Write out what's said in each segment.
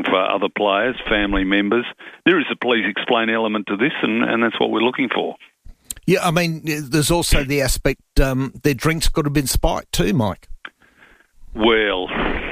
for other players, family members. There is a please explain element to this, and that's what we're looking for. Yeah, I mean, there's also the aspect their drinks could have been spiked too, Mike. Well,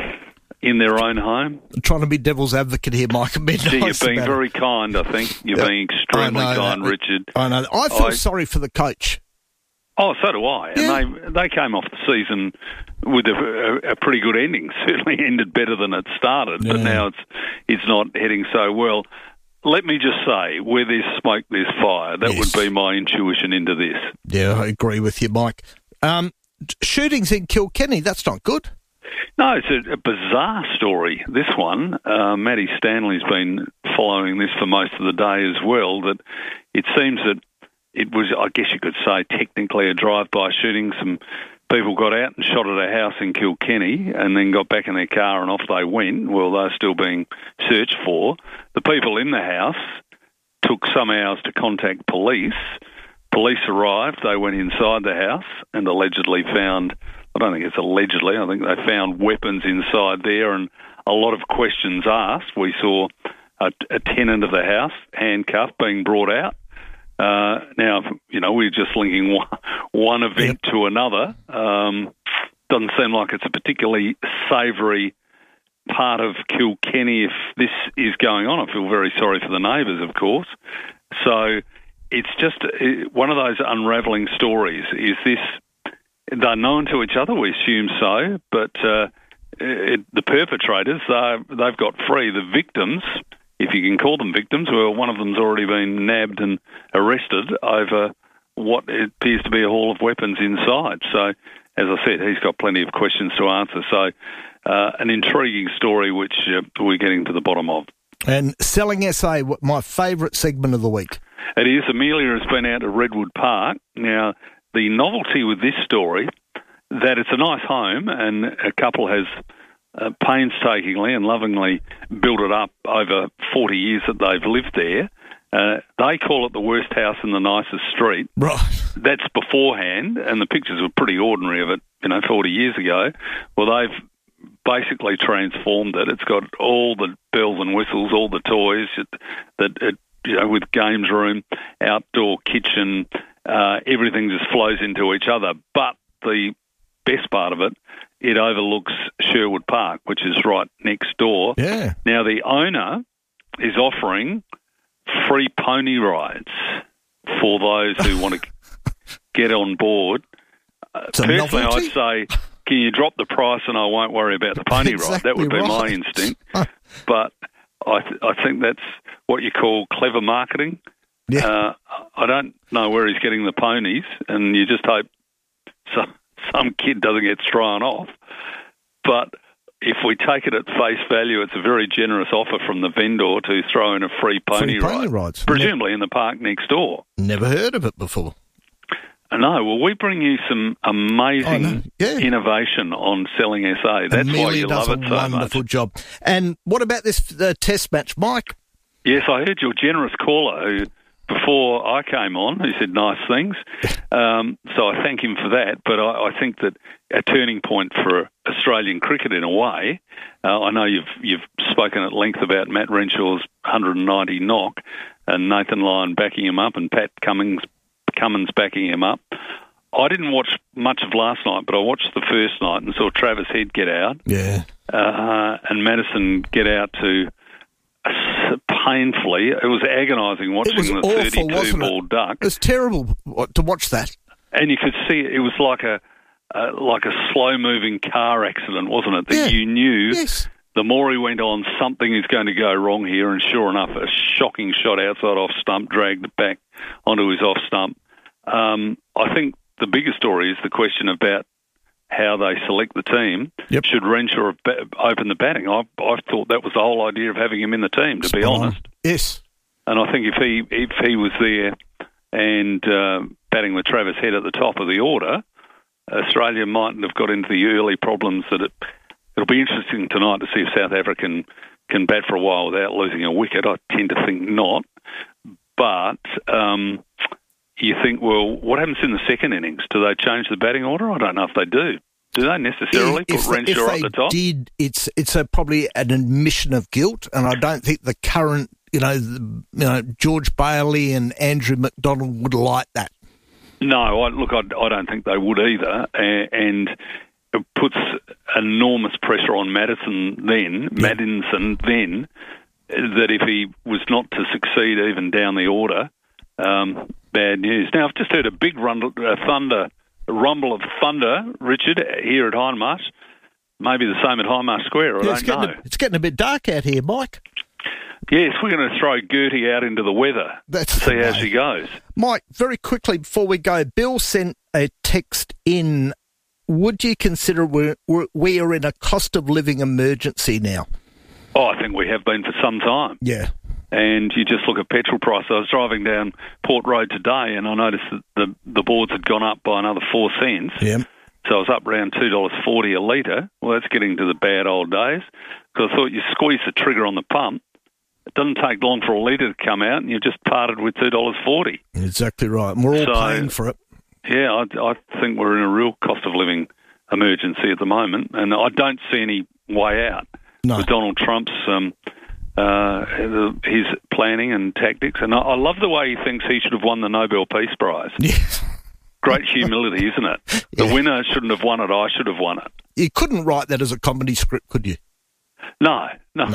in their own home. I'm trying to be devil's advocate here, Mike. You're being very kind, I think. You're being extremely kind, Richard. I know. I feel sorry for the coach. Oh, so do I. Yeah. And they came off the season with a pretty good ending. Certainly ended better than it started, but now it's not heading so well. Let me just say, where there's smoke, there's fire. That would be my intuition into this. Yeah, I agree with you, Mike. Shootings in Kilkenny, that's not good. No, it's a bizarre story, this one. Matty Stanley's been following this for most of the day as well, that it seems that it was, I guess you could say, technically a drive-by shooting. Some people got out and shot at a house in Kilkenny and then got back in their car and off they went. Well, they're still being searched for. The people in the house took some hours to contact police. Police arrived, they went inside the house and allegedly found, I don't think it's allegedly, I think they found weapons inside there and a lot of questions asked. We saw a tenant of the house handcuffed being brought out. Now, we're just linking one event to another. Doesn't seem like it's a particularly savoury part of Kilkenny if this is going on. I feel very sorry for the neighbours, of course. So it's just one of those unravelling stories. Is this, they're known to each other, we assume so, but the perpetrators, they've got free. The victims, if you can call them victims, well, one of them's already been nabbed and arrested over what appears to be a haul of weapons inside. So, as I said, he's got plenty of questions to answer. So, an intriguing story which we're getting to the bottom of. And Selling SA, my favourite segment of the week. It is. Amelia has been out to Redwood Park. Now, the novelty with this story, that it's a nice home and a couple has painstakingly and lovingly built it up over 40 years that they've lived there. They call it the worst house in the nicest street. Right. That's beforehand, and the pictures were pretty ordinary of it, 40 years ago. Well, they've basically transformed it. It's got all the bells and whistles, all the toys, with games room, outdoor kitchen, everything just flows into each other. But the best part of it, it overlooks Sherwood Park, which is right next door. Yeah. Now, the owner is offering free pony rides for those who want to get on board. Personally, I'd say, can you drop the price and I won't worry about the pony ride? That would be my instinct. But I think that's what you call clever marketing. Yeah. I don't know where he's getting the ponies, and you just hope some kid doesn't get thrown off. But if we take it at face value, it's a very generous offer from the vendor to throw in a free pony ride, rides. presumably in the park next door. Never heard of it before. No, well, we bring you some amazing innovation on Selling SA. That's why you love it so much. Amelia does a wonderful job. And what about this test match, Mike? Yes, I heard your generous caller who, before I came on, who said nice things. So I thank him for that. But I think that a turning point for Australian cricket in a way. I know you've spoken at length about Matt Renshaw's 190 knock and Nathan Lyon backing him up and Pat Cummins backing him up. I didn't watch much of last night, but I watched the first night and saw Travis Head get out. Yeah. And Madison get out to painfully. It was agonising watching the 32-ball duck. It was terrible to watch that. And you could see it was like a slow-moving car accident, wasn't it? That you knew the more he went on, something is going to go wrong here. And sure enough, a shocking shot outside off stump dragged it back onto his off stump. I think the bigger story is the question about how they select the team. Yep. Should Renshaw open the batting? I thought that was the whole idea of having him in the team, to be honest. Yes. And I think if he was there and batting with Travis Head at the top of the order, Australia mightn't have got into the early problems that it'll be interesting tonight to see if South Africa can bat for a while without losing a wicket. I tend to think not. But you think, well, what happens in the second innings? Do they change the batting order? I don't know if they do. Do they necessarily put Renshaw at the top? If they did, it's probably an admission of guilt, and I don't think the current, George Bailey and Andrew McDonald would like that. No, I don't think they would either, and it puts enormous pressure on Madinson then, that if he was not to succeed even down the order, bad news. Now, I've just heard a big rumble of thunder, Richard, here at Hindmarsh. Maybe the same at Hindmarsh Square, I don't know. It's getting a bit dark out here, Mike. Yes, we're going to throw Gertie out into the weather to see how she goes. Mike, very quickly before we go, Bill sent a text in. Would you consider we are in a cost of living emergency now? Oh, I think we have been for some time. Yeah. And you just look at petrol price. I was driving down Port Road today and I noticed that the boards had gone up by another 4 cents. Yeah. So I was up around $2.40 a litre. Well, that's getting to the bad old days. Because I thought you squeeze the trigger on the pump, it doesn't take long for a litre to come out and you've just parted with $2.40. Exactly right. And we're all paying for it. Yeah, I think we're in a real cost of living emergency at the moment. And I don't see any way out with Donald Trump's his planning and tactics. And I love the way he thinks he should have won the Nobel Peace Prize. Yes. Great humility, isn't it? The winner shouldn't have won it, I should have won it. You couldn't write that as a comedy script, could you? No.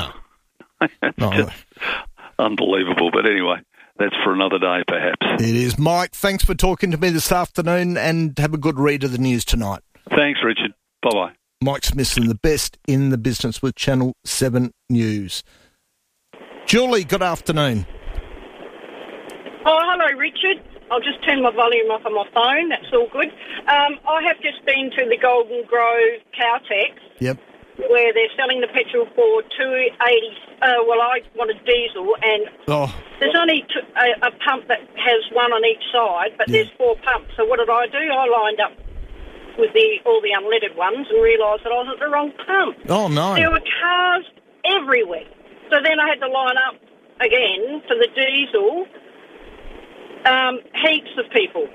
Just unbelievable. But anyway, that's for another day, perhaps. It is. Mike, thanks for talking to me this afternoon and have a good read of the news tonight. Thanks, Richard. Bye-bye. Mike Smithson, the best in the business with Channel 7 News. Julie, good afternoon. Oh, hello, Richard. I'll just turn my volume off on my phone. That's all good. I have just been to the Golden Grove Caltex. Yep. Where they're selling the petrol for $2.80. Well, I wanted diesel, and there's only a pump that has one on each side, but there's 4 pumps. So what did I do? I lined up with all the unleaded ones and realised that I was at the wrong pump. Oh, no. There were cars everywhere. So then I had to line up again for the diesel. Heaps of people.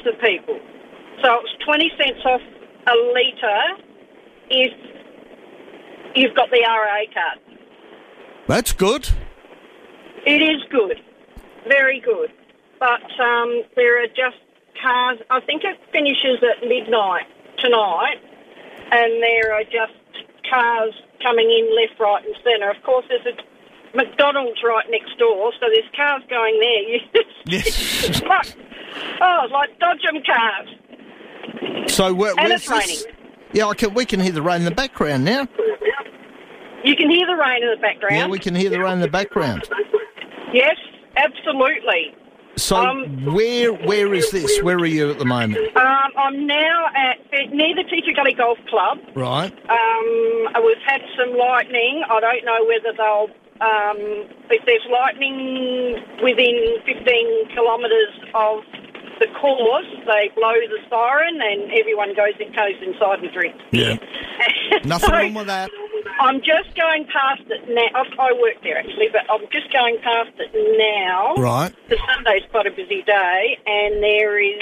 So it was 20 cents off a litre if you've got the RA card. That's good. It is good. Very good. But there are just cars. I think it finishes at midnight tonight, and there are just cars coming in left, right and centre. Of course, there's a McDonald's right next door, so there's cars going there. Yes. It's like dodgem cars. So and it's raining. Yeah, we can hear the rain in the background now. You can hear the rain in the background? Yeah, we can hear the rain in the background. Yes, absolutely. So where is this? Where are you at the moment? I'm now near the Teacher Gully Golf Club. Right. We've had some lightning. I don't know whether they'll... if there's lightning within 15 kilometres of the course, they blow the siren and everyone goes inside and drinks. Yeah. Nothing wrong with that. I'm just going past it now. I work there, actually, but I'm just going past it now. Right. The Sunday's quite a busy day, and there is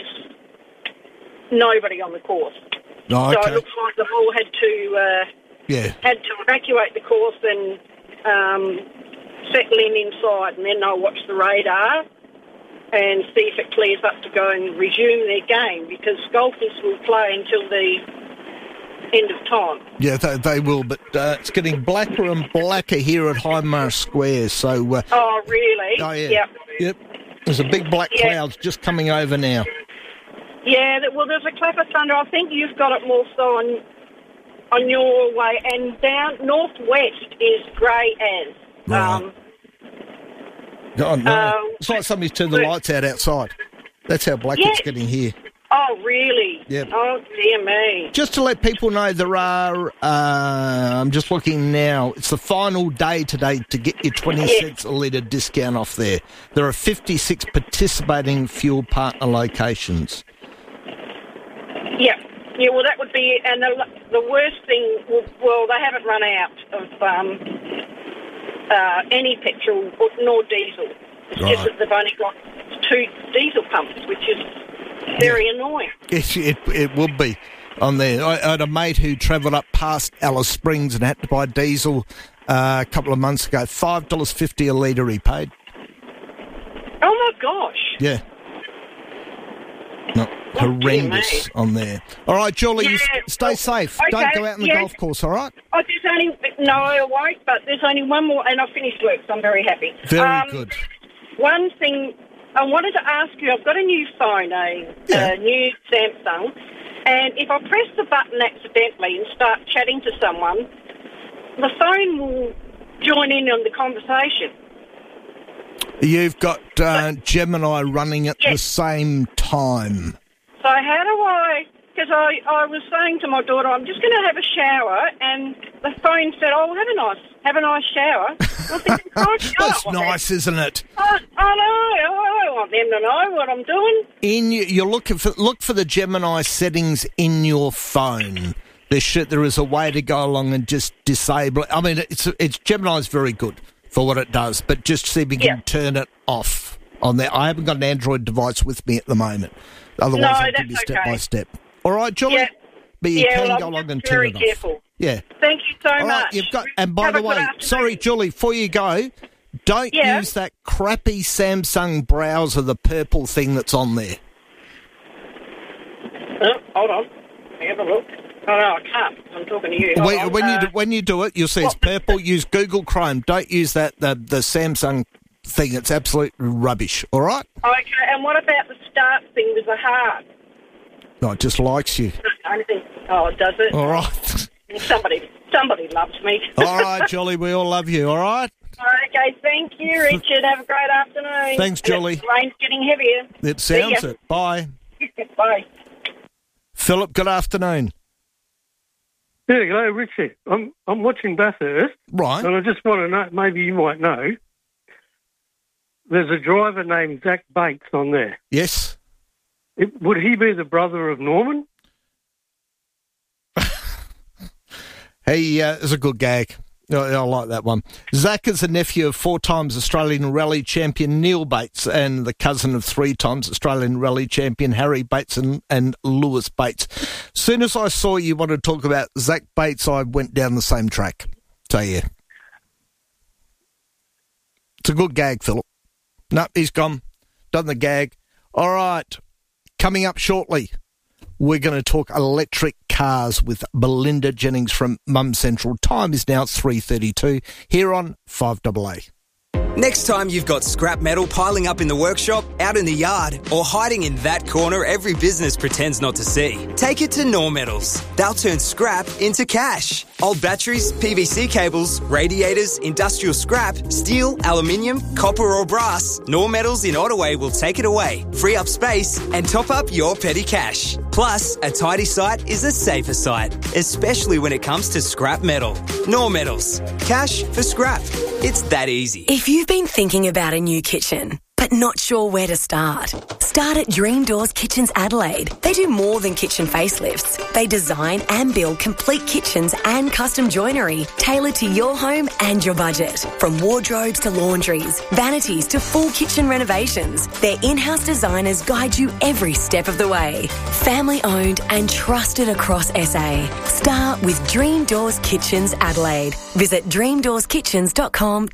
nobody on the course. Oh, okay. So it looks like they've all had to evacuate the course and settle inside, and then they'll watch the radar and see if it clears up to go and resume their game, because golfers will play until the end of time. Yeah, they will, but it's getting blacker and blacker here at Hindmarsh Square. So. Oh, really? Oh, yeah. Yep. There's a big black cloud just coming over now. Yeah, well, there's a clap of thunder. I think you've got it more so on your way, and down northwest is grey as. Right. Oh, no. It's like somebody's turned the lights out outside. That's how black it's getting here. Oh, really? Yep. Oh, dear me. Just to let people know, there are, I'm just looking now, it's the final day today to get your 20 cents a litre discount off there. There are 56 participating fuel partner locations. Yeah. Yeah, well, that would be, and the worst thing, well, they haven't run out of any petrol nor diesel. It's just that they've only got 2 diesel pumps, which is very annoying. It will be. on there. I had a mate who travelled up past Alice Springs and had to buy diesel a couple of months ago. $5.50 a litre he paid. Oh, my gosh. Yeah. No, horrendous on there. All right, Julie, you stay safe. Okay, Don't go out on the golf course, all right? No, I won't, but there's only one more, and I've finished work, so I'm very happy. Very good. One thing I wanted to ask you, I've got a new phone, a new Samsung, and if I press the button accidentally and start chatting to someone, the phone will join in on the conversation. You've got Gemini running at the same time. So how do I... Because I was saying to my daughter, I'm just going to have a shower, and the phone said, "Oh, have a nice shower." I think, that's nice, isn't it? I know. I want them to know what I'm doing. You're look for the Gemini settings in your phone. There is a way to go along and just disable it. I mean, it's Gemini's very good for what it does, but just see if you can turn it off on there. I haven't got an Android device with me at the moment. Otherwise, I'll give you step by step. All right, Julie? Yeah. But you can go along and turn it off. Very careful. Yeah. Thank you so much. And by the way, sorry, Julie, before you go, don't use that crappy Samsung browser, the purple thing that's on there. Hold on. Have a look. Oh, no, I can't. I'm talking to you. When you do it, you'll see it's purple. Use Google Chrome. Don't use the Samsung thing. It's absolute rubbish. All right? Okay, and what about the start thing with the heart? No, it just likes you. Oh, does it? All right. Somebody loves me. All right, Julie, we all love you, all right? Okay, thank you, Richard. Have a great afternoon. Thanks, Julie. The rain's getting heavier. It sounds it. Bye. Bye. Philip, good afternoon. Yeah, hello, Richard. I'm watching Bathurst. Right. And I just want to know, maybe you might know, there's a driver named Zach Bates on there. Yes. Would he be the brother of Norman? He is a good gag. I like that one. Zach is the nephew of 4 times Australian rally champion Neil Bates and the cousin of 3 times Australian rally champion Harry Bates and Lewis Bates. As soon as I saw you wanted to talk about Zach Bates, I went down the same track. So, yeah. It's a good gag, Philip. No, he's gone. Done the gag. All right. Coming up shortly, we're going to talk electric cars with Belinda Jennings from Mum Central. Time is now 3:32 here on 5AA. Next time you've got scrap metal piling up in the workshop, out in the yard, or hiding in that corner every business pretends not to see, take it to Nor Metals. They'll turn scrap into cash. Old batteries, PVC cables, radiators, industrial scrap, steel, aluminium, copper or brass, Nor Metals in Ottaway will take it away, free up space and top up your petty cash. Plus, a tidy site is a safer site, especially when it comes to scrap metal. Nor Metals. Cash for scrap. It's that easy. If you've been thinking about a new kitchen, but not sure where to start at Dream Doors Kitchens Adelaide. They do more than kitchen facelifts. They design and build complete kitchens and custom joinery tailored to your home and your budget. From wardrobes to laundries, vanities to full kitchen renovations, their in-house designers guide you every step of the way. Family owned and trusted across SA. Start with Dream Doors Kitchens Adelaide. Visit dreamdoorskitchens.com.au.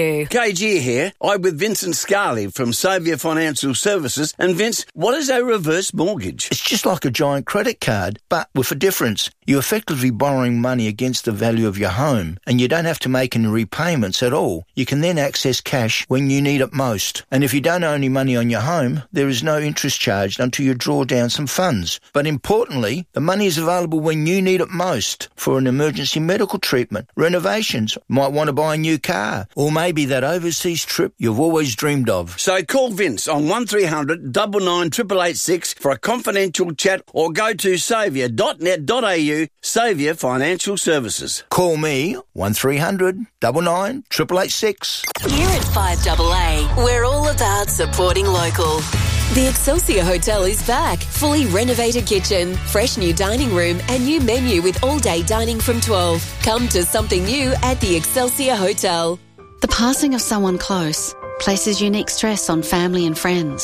KG here. I'm with Vincent Scarley from Saviour Financial Services. And Vince, what is a reverse mortgage? It's just like a giant credit card, but with a difference. You're effectively borrowing money against the value of your home, and you don't have to make any repayments at all. You can then access cash when you need it most. And if you don't owe any money on your home, there is no interest charged until you draw down some funds. But importantly, the money is available when you need it most for an emergency medical treatment, renovations, might want to buy a new car, or maybe that overseas trip you've always dreamed of. So call Vince on 1300 99 886 for a confidential chat, or go to saviour.net.au. Saviour Financial Services. Call me 1300 99 886. Here at 5AA, we're all about supporting local. The Excelsior Hotel is back. Fully renovated kitchen, fresh new dining room and new menu with all-day dining from 12. Come to something new at the Excelsior Hotel. The passing of someone close places unique stress on family and friends.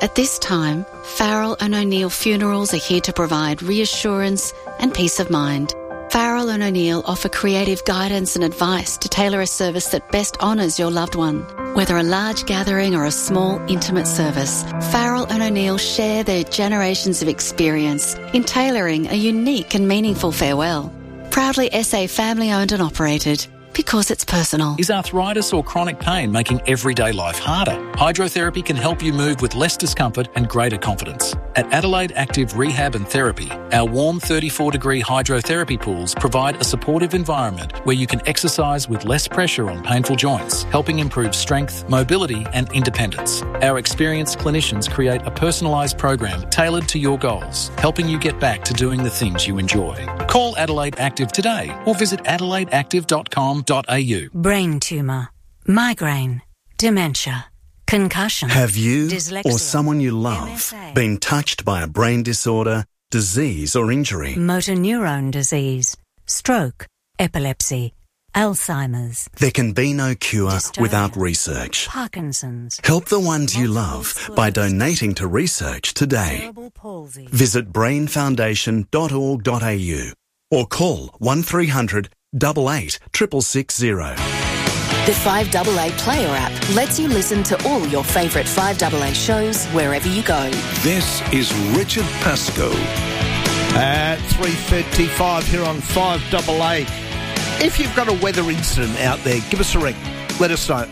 At this time, Farrell and O'Neill Funerals are here to provide reassurance and peace of mind. Farrell and O'Neill offer creative guidance and advice to tailor a service that best honours your loved one. Whether a large gathering or a small, intimate service, Farrell and O'Neill share their generations of experience in tailoring a unique and meaningful farewell. Proudly SA family-owned and operated. Because it's personal. Is arthritis or chronic pain making everyday life harder? Hydrotherapy can help you move with less discomfort and greater confidence. At Adelaide Active Rehab and Therapy, our warm 34-degree hydrotherapy pools provide a supportive environment where you can exercise with less pressure on painful joints, helping improve strength, mobility and independence. Our experienced clinicians create a personalised program tailored to your goals, helping you get back to doing the things you enjoy. Call Adelaide Active today or visit adelaideactive.com. Brain tumour, migraine, dementia, concussion. Have you dyslexia, or someone you love MSA, been touched by a brain disorder, disease or injury? motor neuron disease, stroke, epilepsy, Alzheimer's. There can be no cure Dystonia, without research. Parkinson's. Help the ones you love by donating to research today. Cerebral palsy. Visit brainfoundation.org.au or call 1300 88 660. The 5AA Player app lets you listen to all your favourite 5AA shows wherever you go. This is Richard Pascoe. At 3:35 here on 5AA. If you've got a weather incident out there, give us a ring. Let us know.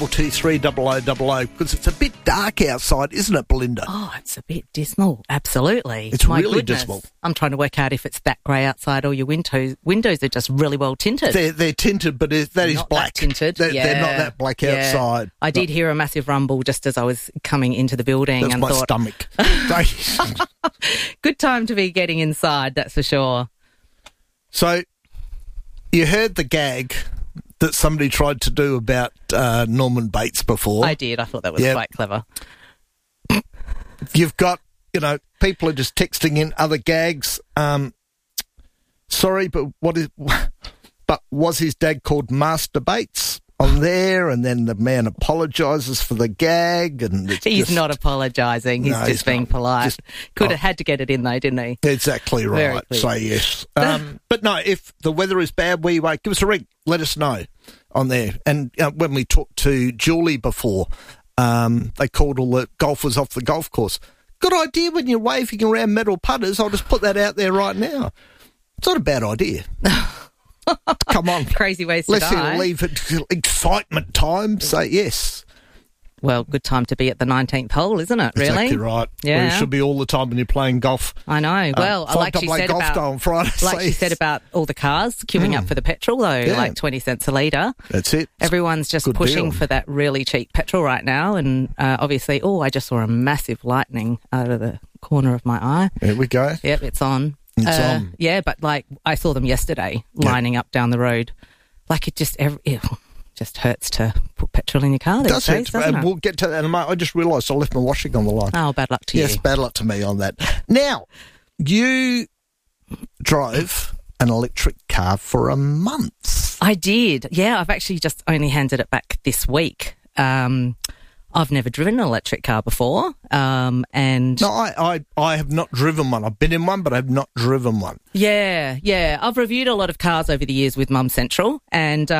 8223 because it's a bit dark outside, isn't it, Belinda? Oh, it's a bit dismal. Absolutely. It's My really goodness. dismal. I'm trying to work out if it's that grey outside or your windows are just really well tinted. They're tinted, but that is Not black. that tinted. They're not that black outside. I did hear a massive rumble just as I was coming into the building. That's and my thought, stomach. good time to be getting inside, that's for sure. So, you heard the gag that somebody tried to do about Norman Bates before. I did. I thought that was quite clever. You've got, people are just texting in other gags. Sorry, but was his dad called Master Bates on there? And then the man apologises for the gag. And He's not apologising. He's just being polite. Could have had to get it in though, didn't he? Exactly right. So yes. But no, if the weather is bad where you are, give us a ring. Let us know on there. And when we talked to Julie before, they called all the golfers off the golf course. Good idea when you're waving around metal putters. I'll just put that out there right now. It's not a bad idea. Come on. Crazy ways to die. Let's leave it excitement time. Say yes. Well, good time to be at the 19th hole, isn't it, really? Exactly right. Yeah. Well, it should be all the time when you're playing golf. I know. Well, like she said golf about day on Friday. Like she said about all the cars queuing up for the petrol, though, like 20 cents a litre. That's it. Everyone's just pushing for that really cheap petrol right now. And obviously, I just saw a massive lightning out of the corner of my eye. There we go. Yep, it's on. It's on. Yeah, but I saw them yesterday lining up down the road. Like it just hurts to put petrol in your car these days, doesn't it? We'll get to that in a moment. I just realised I left my washing on the line. Oh, bad luck to you. Yes, bad luck to me on that. Now, you drove an electric car for a month. I did. Yeah, I've actually just only handed it back this week. I've never driven an electric car before, and no, I have not driven one. I've been in one, but I have not driven one. Yeah. I've reviewed a lot of cars over the years with Mum Central, and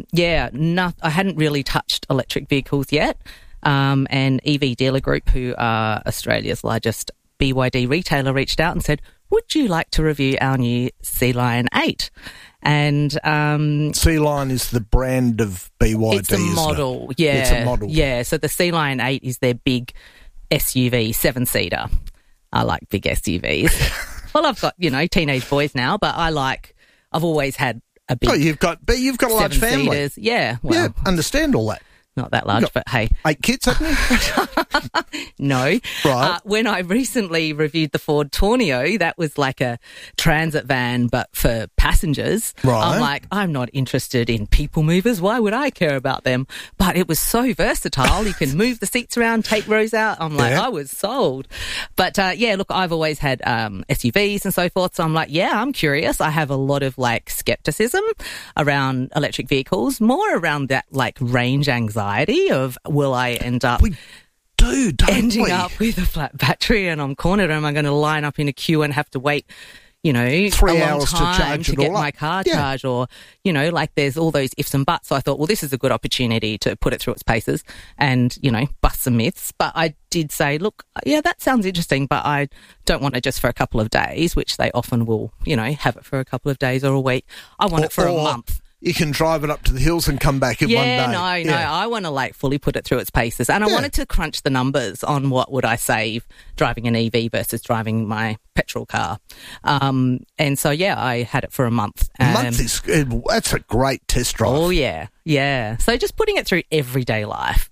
I hadn't really touched electric vehicles yet. And EV Dealer Group, who are Australia's largest BYD retailer, reached out and said, "Would you like to review our new Sea Lion 8?" And Sea Lion is the brand of BYD. It's a model, isn't it? yeah. It's a model. Yeah, so the Sea Lion 8 is their big SUV, 7-seater. I like big SUVs. Well, I've got, teenage boys now, but I've always had a big you've got a large family. Yeah, well. Yeah, understand all that. Not that large, but hey. 8 kids, haven't you? No. Right. When I recently reviewed the Ford Tourneo, that was like a transit van, but for passengers. Right. I'm like, I'm not interested in people movers. Why would I care about them? But it was so versatile. You can move the seats around, take rows out. I'm like, I was sold. But look, I've always had SUVs and so forth. So I'm like, I'm curious. I have a lot of skepticism around electric vehicles, more around that range anxiety of will I end up... We do, don't ending we? up with a flat battery, and I'm cornered. Am I going to line up in a queue and have to wait, 3 a long hours to time charge to it get all up? my car Yeah. charged? Or, there's all those ifs and buts. So I thought, well, this is a good opportunity to put it through its paces and, bust some myths. But I did say, look, yeah, that sounds interesting, but I don't want it just for a couple of days, which they often will, have it for a couple of days or a week. I want it for a month. You can drive it up to the hills and come back in one day. No. I want to fully put it through its paces, and I wanted to crunch the numbers on what would I save driving an EV versus driving my petrol car. And so I had it for a month. That's a great test drive. Oh yeah. So just putting it through everyday life,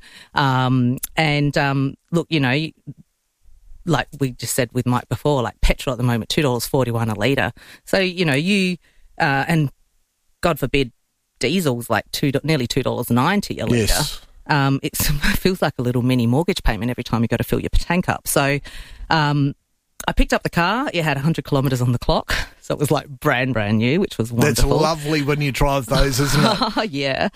look, like we just said with Mike before, like petrol at the moment, $2.41 a litre. So and God forbid, diesel's like nearly $2.90 a litre. Yes. It feels like a little mini mortgage payment every time you got to fill your tank up. So I picked up the car. It had 100 kilometres on the clock, so it was like brand new, which was wonderful. That's lovely when you drive those, isn't it? Yeah.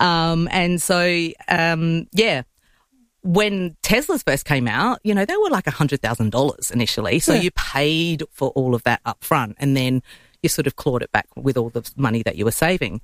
When Teslas first came out, they were like $100,000 initially. So you paid for all of that up front, and then you sort of clawed it back with all the money that you were saving.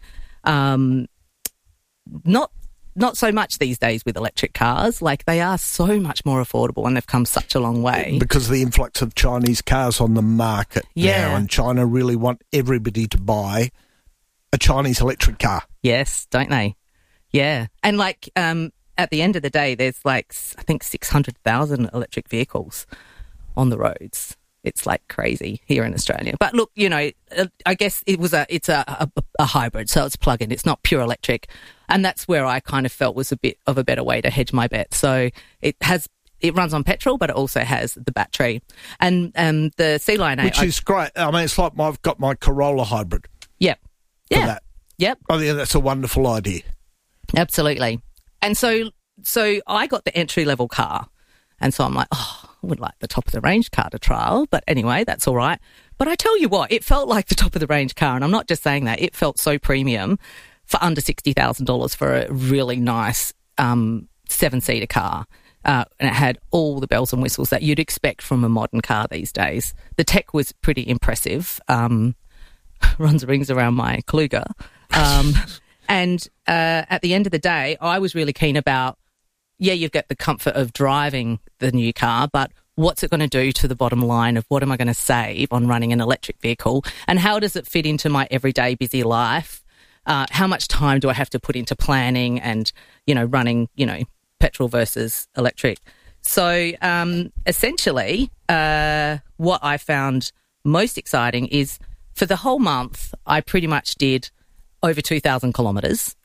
Not so much these days with electric cars. Like, they are so much more affordable, and they've come such a long way. Because of the influx of Chinese cars on the market now, and China really want everybody to buy a Chinese electric car. Yes, don't they? Yeah. And at the end of the day, there's I think 600,000 electric vehicles on the roads. It's like crazy here in Australia. But look, I guess it's a hybrid, so it's plug-in. It's not pure electric. And that's where I kind of felt was a bit of a better way to hedge my bet. So it runs on petrol, but it also has the battery. And the C-Line 8... Which is great. I mean, it's like I've got my Corolla hybrid. Yep. For that. Yep. I think that's a wonderful idea. Absolutely. And so I got the entry-level car. And so I'm like, I would like the top-of-the-range car to trial. But anyway, that's all right. But I tell you what, it felt like the top-of-the-range car. And I'm not just saying that. It felt so premium for under $60,000 for a really nice 7-seater car. And it had all the bells and whistles that you'd expect from a modern car these days. The tech was pretty impressive. Runs rings around my Kluger. And at the end of the day, I was really keen about, you've got the comfort of driving the new car, but what's it going to do to the bottom line of what am I going to save on running an electric vehicle, and how does it fit into my everyday busy life? How much time do I have to put into planning and, running, petrol versus electric? So essentially, what I found most exciting is for the whole month, I pretty much did over 2,000 kilometres.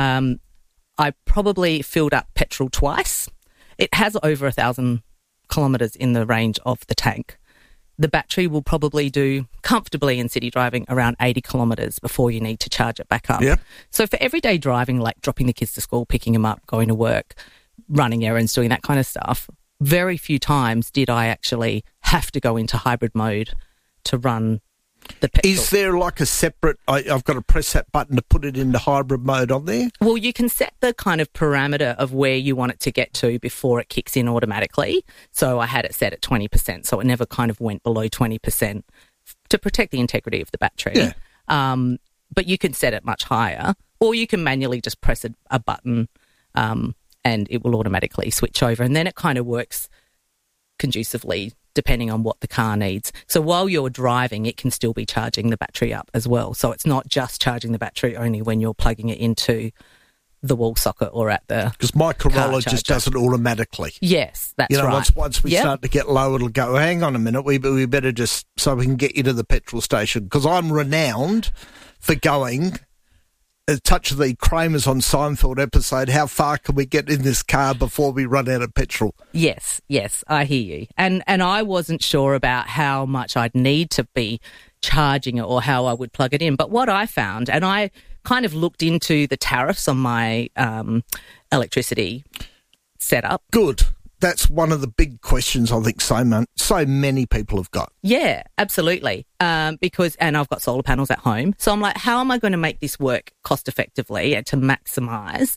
I probably filled up petrol twice. It has over 1,000 kilometres in the range of the tank. The battery will probably do comfortably in city driving around 80 kilometres before you need to charge it back up. Yep. So for everyday driving, like dropping the kids to school, picking them up, going to work, running errands, doing that kind of stuff, very few times did I actually have to go into hybrid mode to run the petrol. Is there like a separate, I've got to press that button to put it into hybrid mode on there? Well, you can set the kind of parameter of where you want it to get to before it kicks in automatically. So I had it set at 20%, so it never kind of went below 20% to protect the integrity of the battery. Yeah. But you can set it much higher, or you can manually just press a button and it will automatically switch over. And then it kind of works conducively depending on what the car needs. So while you're driving, it can still be charging the battery up as well. So it's not just charging the battery only when you're plugging it into the wall socket or at the Because my Corolla just does it automatically. Yes, that's right. Once we start to get low, it'll go, hang on a minute, we better just, so we can get you to the petrol station. Because I'm renowned for going, a touch of the Kramers on Seinfeld episode, how far can we get in this car before we run out of petrol? Yes, I hear you. And I wasn't sure about how much I'd need to be charging it or how I would plug it in. But what I found, and I kind of looked into the tariffs on my electricity setup. Good. That's one of the big questions I think so many people have got. Yeah, absolutely. And I've got solar panels at home. So I'm like, how am I going to make this work cost effectively and to maximise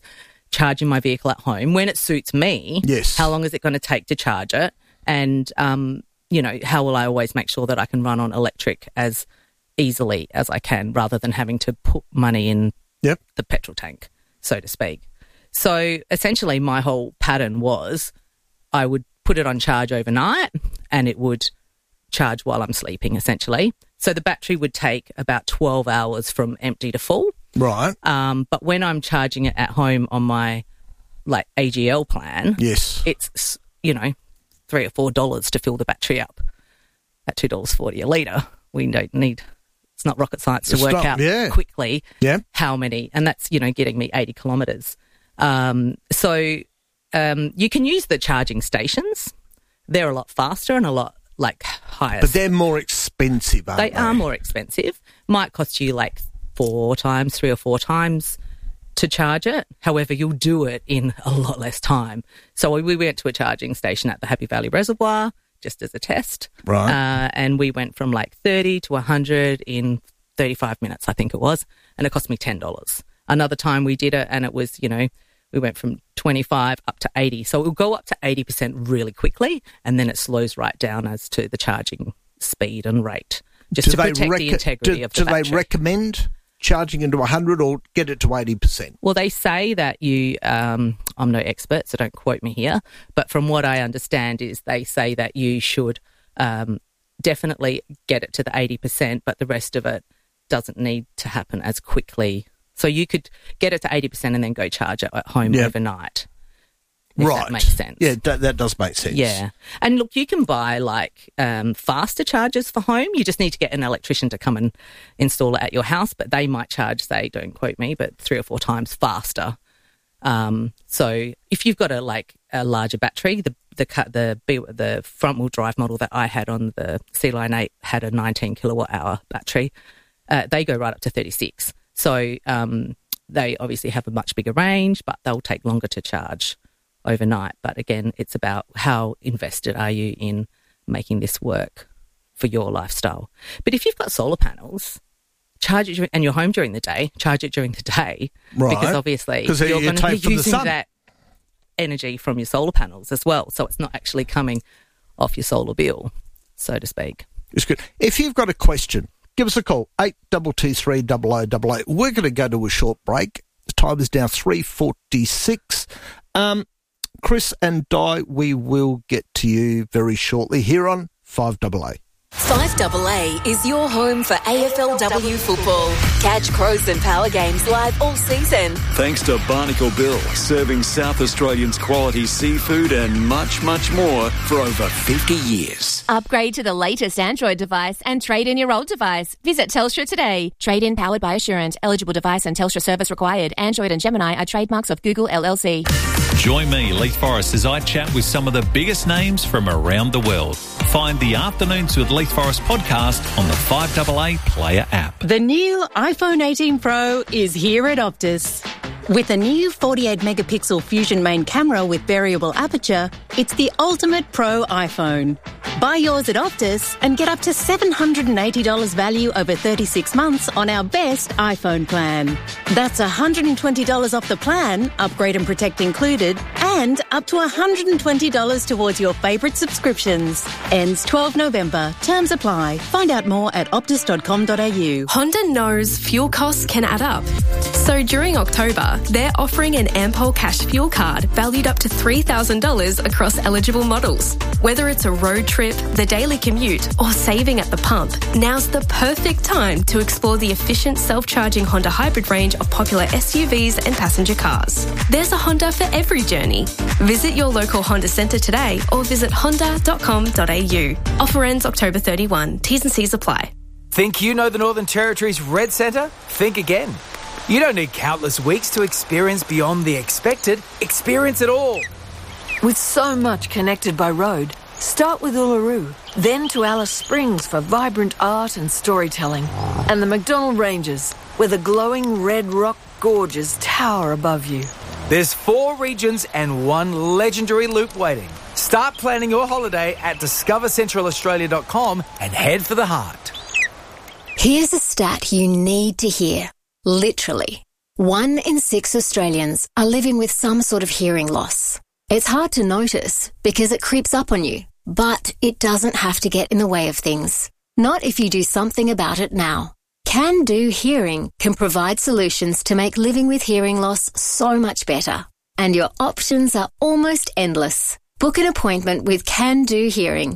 charging my vehicle at home when it suits me. Yes. How long is it going to take to charge it? And, how will I always make sure that I can run on electric as easily as I can rather than having to put money in the petrol tank, so to speak. So essentially my whole pattern was I would put it on charge overnight and it would charge while I'm sleeping, essentially. So the battery would take about 12 hours from empty to full. Right. But when I'm charging it at home on my AGL plan, yes, it's $3 or $4 to fill the battery up at $2.40 a litre. We don't need. It's not rocket science to work out quickly how many, and that's getting me 80 kilometres. So you can use the charging stations. They're a lot faster and a lot higher. But they're more expensive, aren't they? They are more expensive. Might cost you 3 or 4 times to charge it. However, you'll do it in a lot less time. So we went to a charging station at the Happy Valley Reservoir just as a test. Right. And we went from 30 to 100 in 35 minutes, I think it was. And it cost me $10. Another time we did it and it was, we went from 25 up to 80. So it will go up to 80% really quickly and then it slows right down as to the charging speed and rate, just to protect the integrity of the battery. Do they recommend charging into 100 or get it to 80%? Well, they say that you, I'm no expert, so don't quote me here, but from what I understand is they say that you should definitely get it to the 80%, but the rest of it doesn't need to happen as quickly. So you could get it to 80% and then go charge it at home overnight. If that makes sense. Yeah, that does make sense. Yeah. And look, you can buy faster chargers for home. You just need to get an electrician to come and install it at your house, but they might charge, say, don't quote me, but 3 or 4 times faster. So if you've got a larger battery, the front wheel drive model that I had on the C-Line 8 had a 19 kilowatt hour battery. They go right up to 36. So they obviously have a much bigger range, but they'll take longer to charge overnight. But again, it's about how invested are you in making this work for your lifestyle. But if you've got solar panels, charge it and you're home during the day, charge it during the day. Right. Because obviously you're going to be using that energy from your solar panels as well. So it's not actually coming off your solar bill, so to speak. It's good. If you've got a question, give us a call, 8223 0088. We're going to go to a short break. The time is now 3:46. Chris and Di, we will get to you very shortly here on 5AA. 5AA is your home for AFLW football. Catch Crows and Power games live all season. Thanks to Barnacle Bill, serving South Australians quality seafood and much, much more for over 50 years. Upgrade to the latest Android device and trade in your old device. Visit Telstra today. Trade in powered by Assurant. Eligible device and Telstra service required. Android and Gemini are trademarks of Google LLC. Join me, Leith Forrest, as I chat with some of the biggest names from around the world. Find the Afternoons with Leith Forrest podcast on the 5AA Player app. The new iPhone 18 Pro is here at Optus. With a new 48-megapixel Fusion main camera with variable aperture, it's the ultimate pro iPhone. Buy yours at Optus and get up to $780 value over 36 months on our best iPhone plan. That's $120 off the plan, upgrade and protect included, and up to $120 towards your favourite subscriptions. Ends 12 November. Terms apply. Find out more at optus.com.au. Honda knows fuel costs can add up. So during October, they're offering an Ampol Cash Fuel Card valued up to $3,000 across eligible models. Whether it's a road trip, the daily commute, or saving at the pump, now's the perfect time to explore the efficient self-charging Honda hybrid range of popular SUVs and passenger cars. There's a Honda for every journey. Visit your local Honda centre today or visit honda.com.au. Offer ends October 31. T's and C's apply. Think you know the Northern Territory's Red Centre? Think again. You don't need countless weeks to experience beyond the expected. Experience it all. With so much connected by road, start with Uluru, then to Alice Springs for vibrant art and storytelling, and the McDonnell Ranges, where the glowing red rock gorges tower above you. There's 4 regions and 1 legendary loop waiting. Start planning your holiday at discovercentralaustralia.com and head for the heart. Here's a stat you need to hear. Literally. 1 in 6 Australians are living with some sort of hearing loss. It's hard to notice because it creeps up on you, but it doesn't have to get in the way of things. Not if you do something about it now. Can Do Hearing can provide solutions to make living with hearing loss so much better. And your options are almost endless. Book an appointment with Can Do Hearing.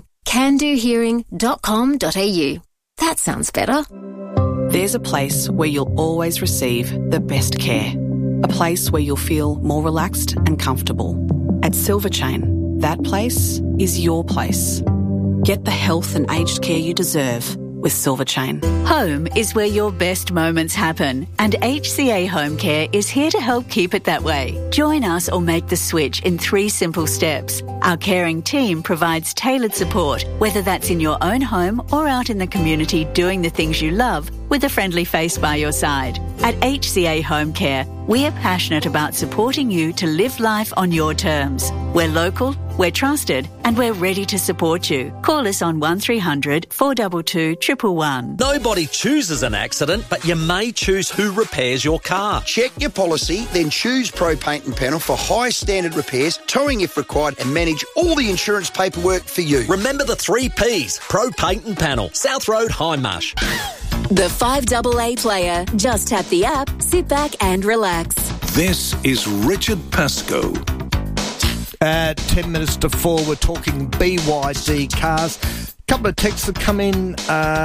candohearing.com.au. That sounds better. There's a place where you'll always receive the best care. A place where you'll feel more relaxed and comfortable. At Silver Chain, that place is your place. Get the health and aged care you deserve with Silver Chain. Home is where your best moments happen, and HCA Home Care is here to help keep it that way. Join us or make the switch in 3 simple steps. Our caring team provides tailored support, whether that's in your own home or out in the community doing the things you love with a friendly face by your side. At HCA Home Care, we are passionate about supporting you to live life on your terms. We're local, we're trusted, and we're ready to support you. Call us on 1300 422 111. Nobody chooses an accident, but you may choose who repairs your car. Check your policy, then choose Pro Paint and Panel for high standard repairs, towing if required, and manage all the insurance paperwork for you. Remember the 3 Ps. Pro Paint and Panel. South Road, Hindmarsh. The 5AA Player. Just tap the app, sit back and relax. This is Richard Pascoe. 10 minutes to 4, we're talking BYD cars. Couple of texts that come in.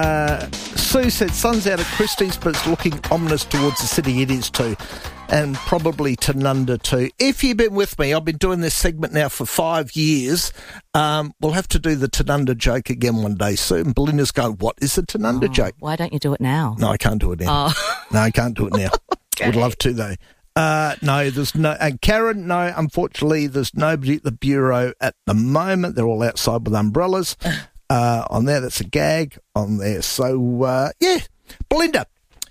Sue said, sun's out at Christie's, but it's looking ominous towards the city. It is too. And probably Tanunda too. If you've been with me, I've been doing this segment now for 5 years. We'll have to do the Tanunda joke again one day soon. And Belinda's going, what is the Tanunda joke? Why don't you do it now? No, I can't do it now. No, I can't do it now. Okay. Would love to, though. No, there's no... And Karen, no, unfortunately, there's nobody at the Bureau at the moment. They're all outside with umbrellas. On there, that's a gag on there. So, yeah. Belinda,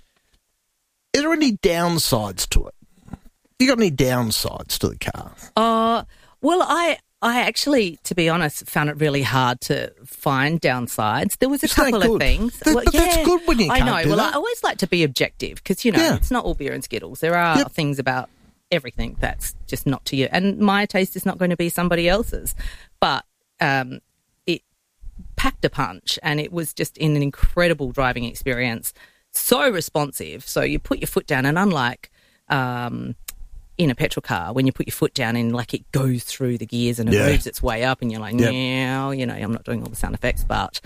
is there any downsides to it? You got any downsides to the car? Well, I actually, to be honest, found it really hard to find downsides. There was a couple of things. But that's good when you can't I know. do Well, that. I always like to be objective because, it's not all beer and Skittles. There are things about everything that's just not to you. And my taste is not going to be somebody else's. But it packed a punch, and it was just an incredible driving experience. So responsive. So you put your foot down, and unlike in a petrol car, when you put your foot down and like it goes through the gears and it moves its way up, and you're like, now, I'm not doing all the sound effects, but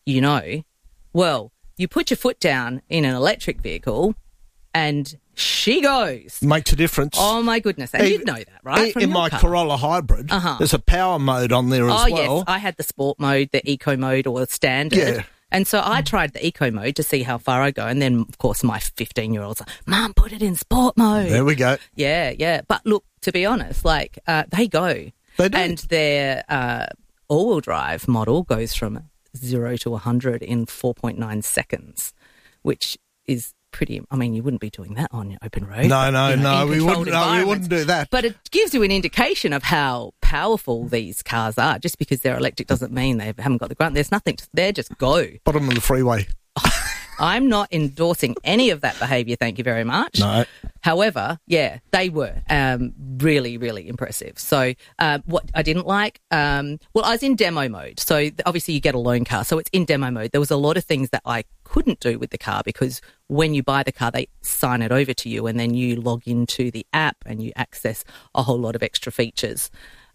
well, you put your foot down in an electric vehicle, and she goes. Makes a difference. Oh my goodness! And you'd know that, right? From in your my car. Corolla Hybrid, there's a power mode on there as well. Oh yes, I had the sport mode, the eco mode, or the standard. Yeah. And so I tried the eco mode to see how far I go. And then, of course, my 15-year-old's like, Mum, put it in sport mode. There we go. Yeah. But look, to be honest, they go. They do. And their all-wheel drive model goes from 0 to 100 in 4.9 seconds, which is pretty... I mean, you wouldn't be doing that on your open road. No, we wouldn't do that. But it gives you an indication of how powerful these cars are. Just because they're electric doesn't mean they haven't got the grunt. There's nothing. They just go. Bottom of the freeway. I'm not endorsing any of that behaviour, thank you very much. No. However, they were really, really impressive. So what I didn't like, I was in demo mode. So obviously you get a loan car, so it's in demo mode. There was a lot of things that I couldn't do with the car because when you buy the car, they sign it over to you and then you log into the app and you access a whole lot of extra features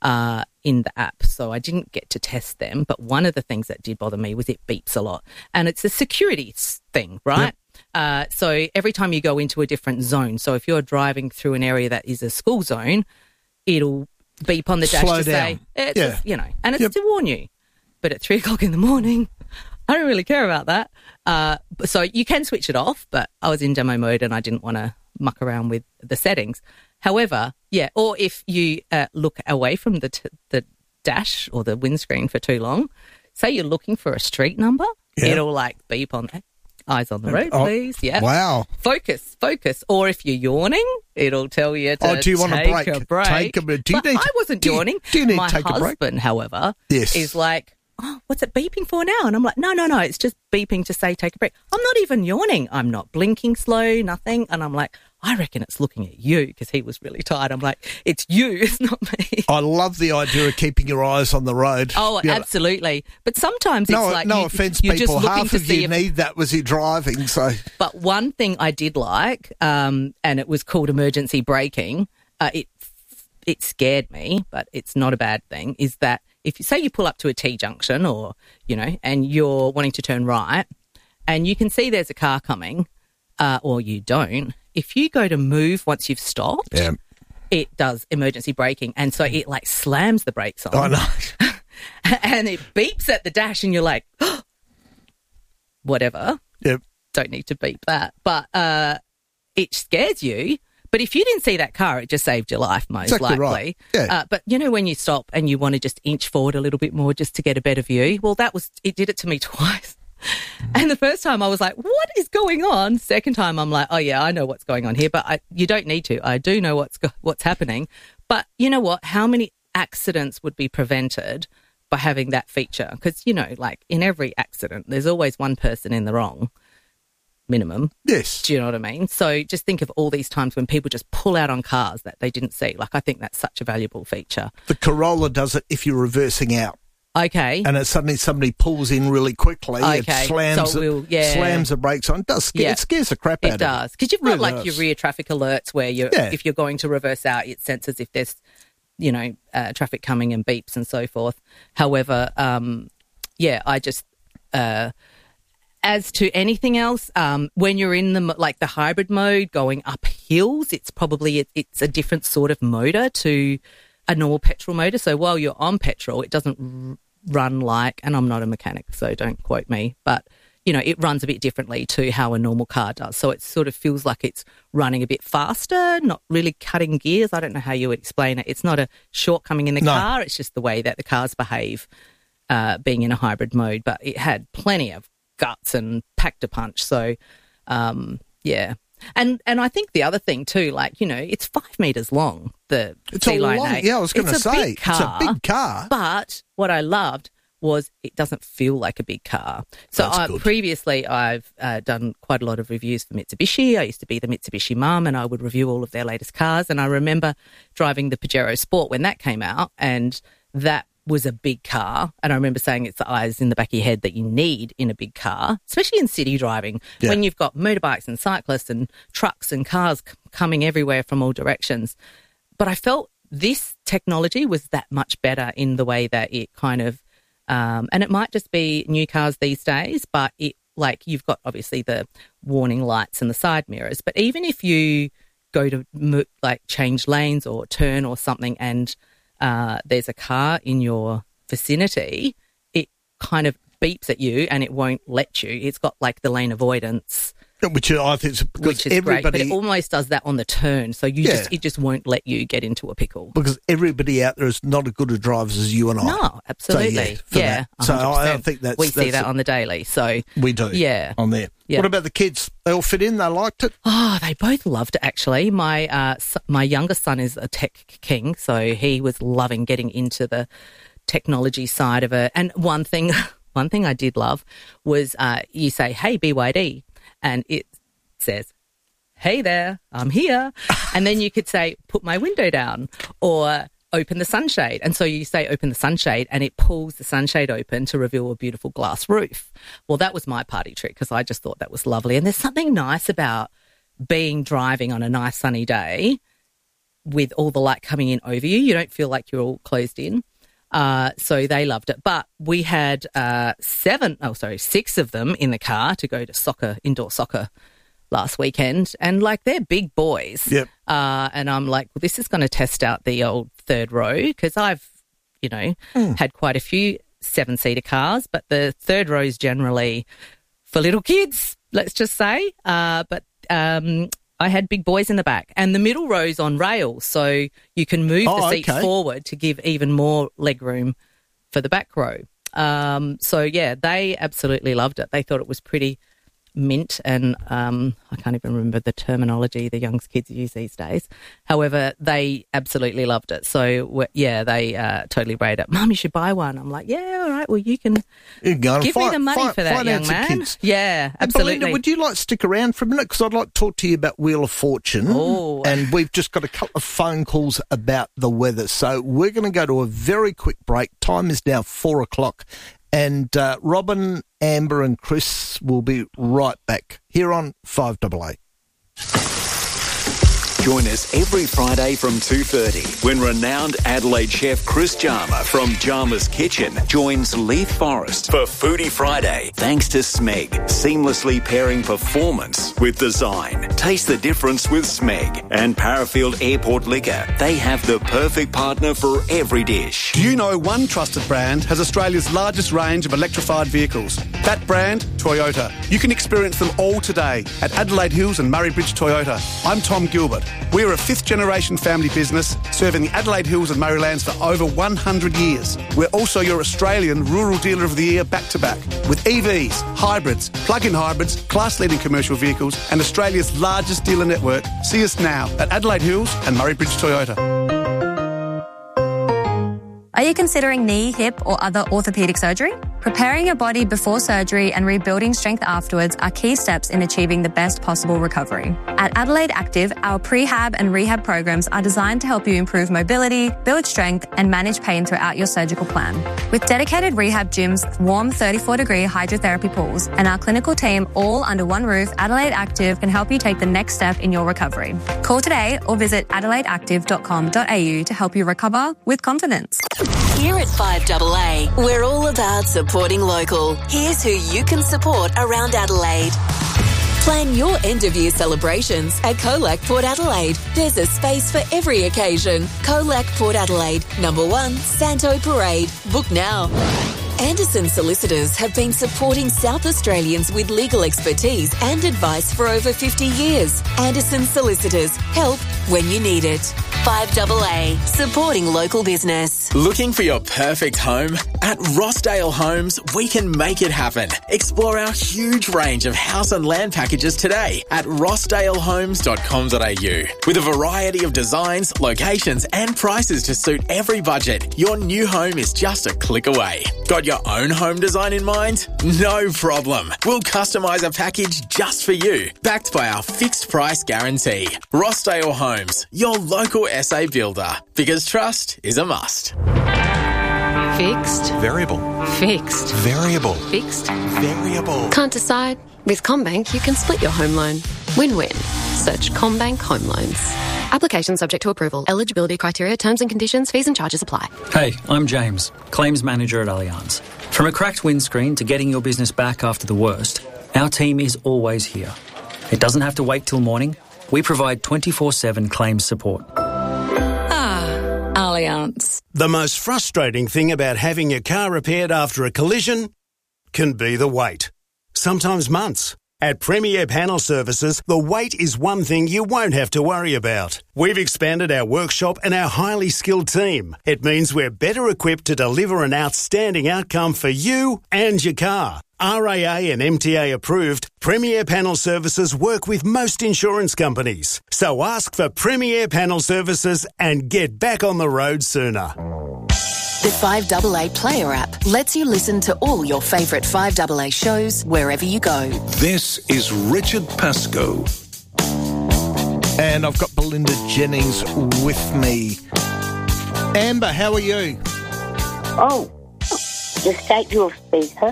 in the app. So I didn't get to test them, but one of the things that did bother me was it beeps a lot. And it's a security thing, right? Yep. So every time you go into a different zone, so if you're driving through an area that is a school zone, it'll beep on the dash to say, and it's to warn you. But at 3 o'clock in the morning, I don't really care about that. So you can switch it off, but I was in demo mode and I didn't want to muck around with the settings. However, or if you look away from the dash or the windscreen for too long, say you're looking for a street number, it'll beep on that. Eyes on the road, please. Yeah. Wow. Focus. Or if you're yawning, it'll tell you to do you want take a break. Take a break. I wasn't yawning. Do you need My to take a break? My husband, however, Yes. is like, oh, what's it beeping for now? And I'm like, no, it's just beeping to say take a break. I'm not even yawning. I'm not blinking slow, nothing. And I'm like, I reckon it's looking at you, because he was really tired. I'm like, it's you, it's not me. I love the idea of keeping your eyes on the road. Oh, absolutely. But sometimes it's like... No offence, you're people. just looking Half to of see you need that was you driving, so... But one thing I did like, and it was called emergency braking, it scared me, but it's not a bad thing, is that if you say you pull up to a T-junction or, and you're wanting to turn right and you can see there's a car coming, or you don't, if you go to move once you've stopped, it does emergency braking, and so it like slams the brakes on. I know. And it beeps at the dash and you're like, oh, whatever. Yep. Don't need to beep that. But it scares you. But if you didn't see that car, it just saved your life, most Exactly likely. right. Yeah. But when you stop and you want to just inch forward a little bit more just to get a better view, well, it did it to me twice. And the first time I was like, what is going on? Second time I'm like, oh, yeah, I know what's going on here, but you don't need to. I do know what's happening. But you know what? How many accidents would be prevented by having that feature? Because, like in every accident, there's always one person in the wrong, minimum. Yes. Do you know what I mean? So just think of all these times when people just pull out on cars that they didn't see. Like, I think that's such a valuable feature. The Corolla does it if you're reversing out. Okay. And it's suddenly somebody pulls in really quickly. Okay. It slams the brakes on. It scares the crap out of you. It does. Because you've got your rear traffic alerts where if you're going to reverse out, it senses if there's, traffic coming and beeps and so forth. However, I just... as to anything else, when you're in the hybrid mode going up hills, it's probably it's a different sort of motor to a normal petrol motor. So while you're on petrol, it doesn't run like, and I'm not a mechanic, so don't quote me, but it runs a bit differently to how a normal car does. So it sort of feels like it's running a bit faster, not really cutting gears. I don't know how you would explain it. It's not a shortcoming in the car. It's just the way that the cars behave being in a hybrid mode. But it had plenty of guts and packed a punch. So, yeah. And I think the other thing too, it's 5 meters long, the T-Line 8. Yeah, I was going to say, it's a big car. But what I loved was it doesn't feel like a big car. So previously I've done quite a lot of reviews for Mitsubishi. I used to be the Mitsubishi mum and I would review all of their latest cars. And I remember driving the Pajero Sport when that came out, and that was a big car. And I remember saying it's the eyes in the back of your head that you need in a big car, especially in city driving, when you've got motorbikes and cyclists and trucks and cars coming everywhere from all directions. But I felt this technology was that much better in the way that it kind of, and it might just be new cars these days, but you've got obviously the warning lights and the side mirrors. But even if you go to change lanes or turn or something and there's a car in your vicinity, it kind of beeps at you and it won't let you. It's got the lane avoidance. Which I think is because great, but it almost does that on the turn, so it just won't let you get into a pickle. Because everybody out there is not as good at drivers as you and I. No, absolutely. So I think we see that on the daily. So we do. Yeah. On there. Yeah. What about the kids? They all fit in? They liked it? Oh, they both loved it, actually. My youngest son is a tech king, so he was loving getting into the technology side of it. And one thing I did love was you say, hey, BYD, and it says, hey there, I'm here. And then you could say, put my window down, or open the sunshade. And so you say, open the sunshade, and it pulls the sunshade open to reveal a beautiful glass roof. Well, that was my party trick because I just thought that was lovely. And there's something nice about driving on a nice sunny day with all the light coming in over you. You don't feel like you're all closed in. So they loved it. But we had 6 of them in the car to go to indoor soccer last weekend. And they're big boys. Yep. And I'm like, well, this is going to test out the old third row because I've, had quite a few 7-seater cars, but the third row is generally for little kids, let's just say. But I had big boys in the back, and the middle row's on rails, so you can move the seats forward to give even more leg room for the back row. So, yeah, they absolutely loved it. They thought it was pretty mint, and I can't even remember the terminology the young kids use these days. However, they absolutely loved it. So, they totally rate it. Mum, you should buy one. I'm like, yeah, all right, well, you can give me the money for that, young man. Kids. Yeah, absolutely. And Belinda, would you like to stick around for a minute? Because I'd like to talk to you about Wheel of Fortune. Oh. And we've just got a couple of phone calls about the weather. So we're going to go to a very quick break. Time is now 4 o'clock. And Robin, Amber and Chris will be right back here on 5AA. Join us every Friday from 2:30 when renowned Adelaide chef Chris Jarma from Jarma's Kitchen joins Leith Forrest for Foodie Friday. Thanks to Smeg, seamlessly pairing performance with design. Taste the difference with Smeg and Parafield Airport Liquor. They have the perfect partner for every dish. Do you know one trusted brand has Australia's largest range of electrified vehicles? That brand, Toyota. You can experience them all today at Adelaide Hills and Murray Bridge Toyota. I'm Tom Gilbert. We're a fifth-generation family business serving the Adelaide Hills and Murraylands for over 100 years. We're also your Australian Rural Dealer of the Year back-to-back with EVs, hybrids, plug-in hybrids, class-leading commercial vehicles and Australia's largest dealer network. See us now at Adelaide Hills and Murray Bridge Toyota. Are you considering knee, hip or other orthopaedic surgery? Preparing your body before surgery and rebuilding strength afterwards are key steps in achieving the best possible recovery. At Adelaide Active, our prehab and rehab programs are designed to help you improve mobility, build strength and manage pain throughout your surgical plan. With dedicated rehab gyms, warm 34-degree hydrotherapy pools and our clinical team all under one roof, Adelaide Active can help you take the next step in your recovery. Call today or visit adelaideactive.com.au to help you recover with confidence. Here at 5AA, we're all about supporting local. Here's who you can support around Adelaide. Plan your end-of-year celebrations at Colac Port Adelaide. There's a space for every occasion. Colac Port Adelaide, number 1, Santo Parade. Book now. Anderson Solicitors have been supporting South Australians with legal expertise and advice for over 50 years. Anderson Solicitors, help when you need it. 5AA, supporting local business. Looking for your perfect home? At Rossdale Homes, we can make it happen. Explore our huge range of house and land packages today at rossdalehomes.com.au. With a variety of designs, locations and prices to suit every budget, your new home is just a click away. Got your own home design in mind? No problem. We'll customise a package just for you, backed by our fixed price guarantee. Rossdale Homes, your local SA builder, because trust is a must. Fixed. Variable. Fixed. Variable. Fixed. Variable. Can't decide? With CommBank, you can split your home loan. Win-win. Search CommBank Home Loans. Application subject to approval. Eligibility criteria, terms and conditions, fees and charges apply. Hey, I'm James, Claims Manager at Allianz. From a cracked windscreen to getting your business back after the worst, our team is always here. It doesn't have to wait till morning. We provide 24/7 claims support. Allianz. The most frustrating thing about having your car repaired after a collision can be the wait. Sometimes months. At Premier Panel Services, the wait is one thing you won't have to worry about. We've expanded our workshop and our highly skilled team. It means we're better equipped to deliver an outstanding outcome for you and your car. RAA and MTA approved, Premier Panel Services work with most insurance companies. So ask for Premier Panel Services and get back on the road sooner. The 5AA Player app lets you listen to all your favourite 5AA shows wherever you go. This is Richard Pascoe. And I've got Belinda Jennings with me. Amber, how are you? Oh, just take your speaker.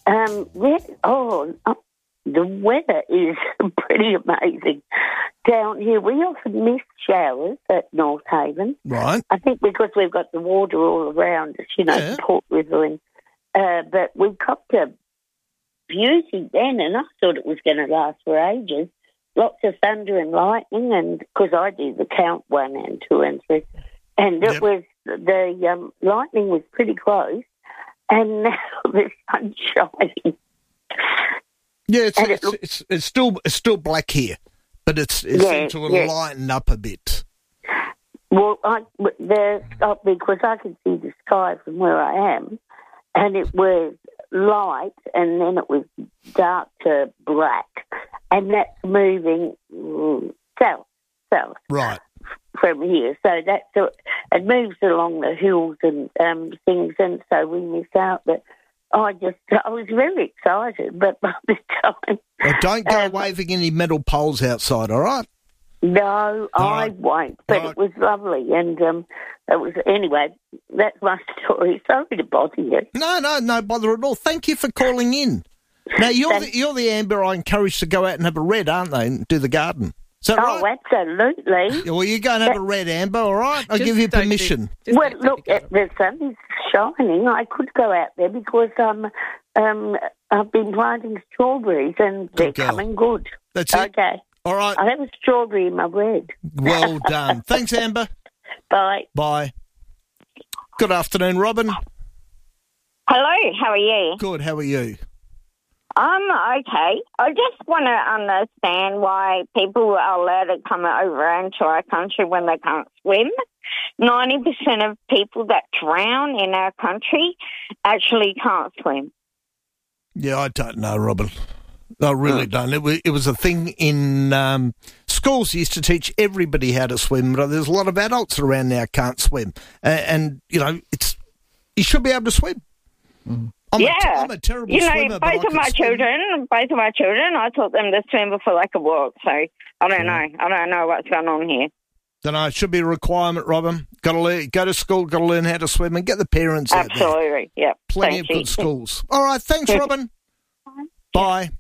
The weather is pretty amazing down here. We often miss showers at North Haven. Right. I think because we've got the water all around us, the Port River. But we copped a beauty then, and I thought it was going to last for ages. Lots of thunder and lightning, and because I do the count 1 and 2 and 3. And it was, the lightning was pretty close, and now the sun's shining. Yeah, it's still black here, but it seems to lighten up a bit. Well, because I can see the sky from where I am, and it was light, and then it was dark to black, and that's moving south. Right. From here. So it moves along the hills and things, and so we miss out. But I was very excited, but by the time... Well, don't go waving any metal poles outside, all right? No, I won't, but it was lovely, and it was... Anyway, that's my story. Sorry to bother you. No bother at all. Thank you for calling in. Now, you're the Amber I encouraged to go out and have a red, aren't they, and do the garden? Is that right? Oh, absolutely. Well, you go and have a red, Amber, all right? I'll give you permission. Well, look, the sun is shining. I could go out there because I've been planting strawberries and they're coming good. That's it? Okay. All right. I have a strawberry in my bread. Well done. Thanks, Amber. Bye. Bye. Good afternoon, Robin. Hello, how are you? Good, how are you? I'm okay. I just want to understand why people are allowed to come over into our country when they can't swim. 90% of people that drown in our country actually can't swim. Yeah, I don't know, Robin. I really don't. It was a thing in schools. Used to teach everybody how to swim, but there's a lot of adults around now can't swim. And you know, you should be able to swim. I'm a terrible swimmer. Both of my children, I taught them to swim before they could walk. So I don't know. I don't know what's going on here. Don't know. It should be a requirement, Robin. Got to go to school. Got to learn how to swim and get the parents out there. Absolutely. Yep. Plenty of good schools. All right. Thanks, Robin. Bye.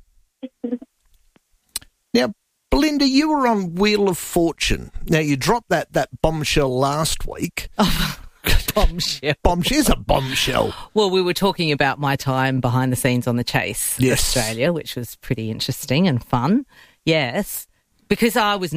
Now, Belinda, you were on Wheel of Fortune. Now, you dropped that bombshell last week. Bombshell. Bombshell's a bombshell. Well, we were talking about my time behind the scenes on The Chase Australia, which was pretty interesting and fun. Yes, because I was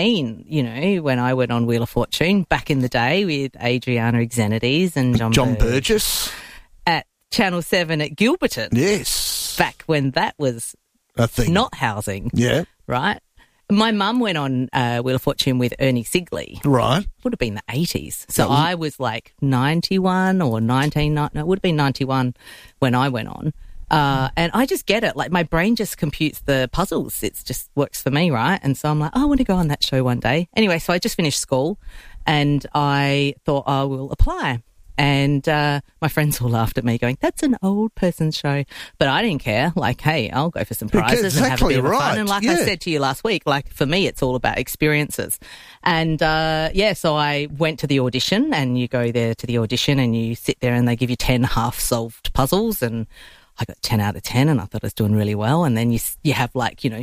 19, when I went on Wheel of Fortune back in the day with Adriana Xenides and John Burgess at Channel 7 at Gilberton. Yes. Back when that was a thing. Not housing. Yeah. Right? My mum went on Wheel of Fortune with Ernie Sigley. Right. Would have been the 80s. So I was like 91 or 19. No, it would have been 91 when I went on. And I just get it. Like, my brain just computes the puzzles. It just works for me, right? And so I'm like, I want to go on that show one day. Anyway, so I just finished school and I thought I will apply. And my friends all laughed at me going, that's an old person's show. But I didn't care. Like, hey, I'll go for some prizes and have a bit of fun. And like I said to you last week, like, for me, it's all about experiences. And, so I went to the audition, and you go there to the audition and you sit there and they give you 10 half-solved puzzles, and I got 10 out of 10 and I thought I was doing really well. And then you have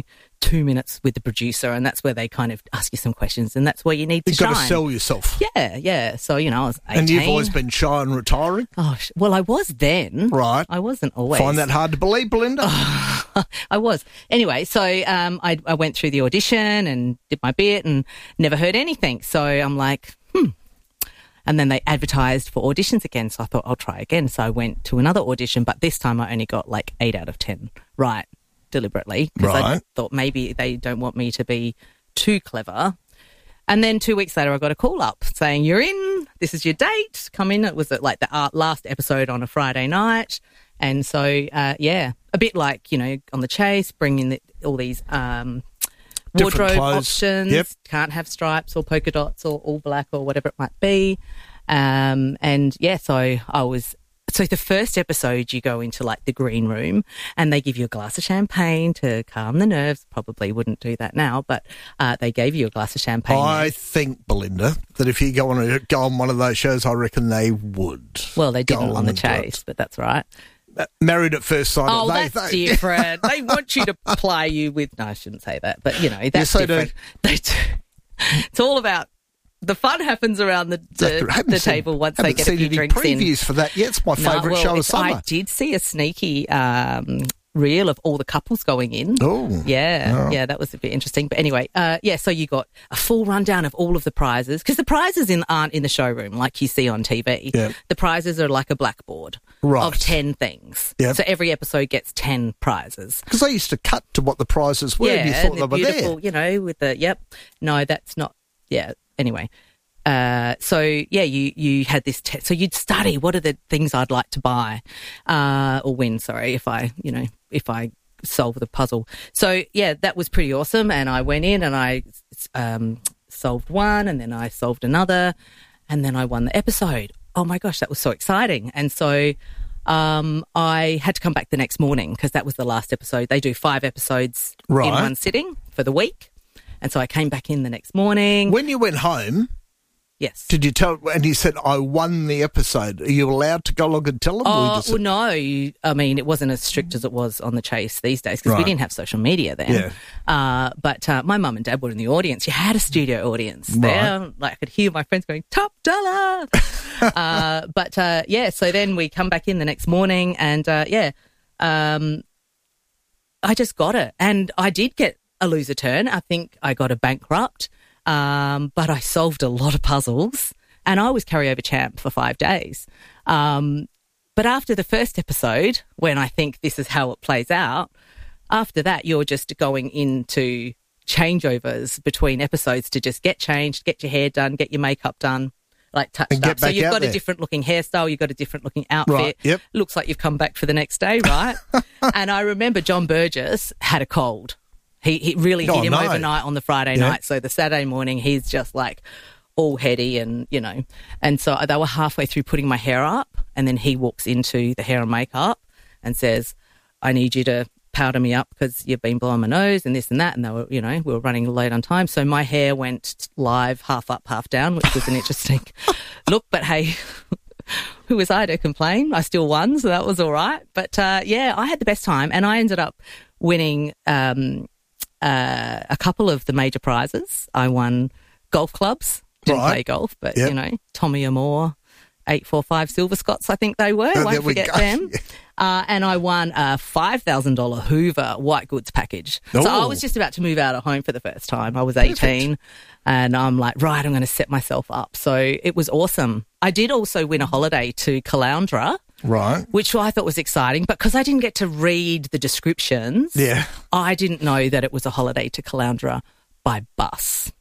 2 minutes with the producer, and that's where they kind of ask you some questions, and that's where you need to shine. You've got to sell yourself. Yeah. So, I was 18. And you've always been shy and retiring? Oh, well, I was then. Right. I wasn't always. Find that hard to believe, Belinda? I was. Anyway, so I went through the audition and did my bit and never heard anything. So I'm like, And then they advertised for auditions again, so I thought I'll try again. So I went to another audition, but this time I only got 8 out of 10 right, deliberately. Because I thought maybe they don't want me to be too clever. And then 2 weeks later I got a call up saying, you're in, this is your date, come in. It was the last episode on a Friday night. And so, a bit like, on The Chase, bringing all these wardrobe options. Yep. Can't have stripes or polka dots or all black or whatever it might be. So the first episode you go into the green room and they give you a glass of champagne to calm the nerves. Probably wouldn't do that now, but they gave you a glass of champagne. I think, Belinda, that if you go on one of those shows, I reckon they would. Well, they didn't on The Chase, but that's right. Married at First Sight. Oh, that's different. They want you to play you with... No, I shouldn't say that. But, that's different. It's all about... The fun happens around the table once they get a few drinks in. Previews for that yet. It's my favourite show of summer. I did see a sneaky reel of all the couples going in. Oh. Yeah, that was a bit interesting. But anyway, so you got a full rundown of all of the prizes, because the prizes aren't in the showroom like you see on TV. Yeah. The prizes are like a blackboard of 10 things. Yep. So every episode gets 10 prizes. Because they used to cut to what the prizes were. Yeah, and you thought they were beautiful, there. with the, no, that's not, anyway. you had this test. So you'd study what are the things I'd like to buy or win, if I solve the puzzle. So, yeah, that was pretty awesome. And I went in and I solved one and then I solved another and then I won the episode. Oh, my gosh, that was so exciting. And so I had to come back the next morning because that was the last episode. They do 5 episodes in one sitting for the week. And so I came back in the next morning. When you went home... Yes. Did you tell, and he said, I won the episode. Are you allowed to go along and tell them? Well, no. I mean, it wasn't as strict as it was on The Chase these days because we didn't have social media then. Yeah. But my mum and dad were in the audience. You had a studio audience there. Like I could hear my friends going, top dollar. So then we come back in the next morning and, I just got it. And I did get a loser turn. I think I got a bankrupt. But I solved a lot of puzzles and I was carryover champ for 5 days. But after the first episode, when I think this is how it plays out, after that, you're just going into changeovers between episodes to just get changed, get your hair done, get your makeup done, like touched up. So you've got a different looking hairstyle, you've got a different looking outfit. Right, yep. Looks like you've come back for the next day, right? And I remember John Burgess had a cold. He really hit him overnight on the Friday night. So the Saturday morning, he's just like all heady and, and so they were halfway through putting my hair up and then he walks into the hair and makeup and says, I need you to powder me up because you've been blowing my nose and this and that. And they were, we were running late on time. So my hair went live, half up, half down, which was an interesting look. But hey, who was I to complain? I still won, so that was all right. But I had the best time and I ended up winning a couple of the major prizes. I won golf clubs. Didn't play golf, but, Tommy Amore, 845 Silver Scots, I think they were. Won't forget them. And I won a $5,000 Hoover white goods package. So I was just about to move out of home for the first time. I was 18 and I'm like, right, I'm going to set myself up. So it was awesome. I did also win a holiday to Caloundra. Right. Which I thought was exciting, but because I didn't get to read the descriptions, I didn't know that it was a holiday to Caloundra by bus.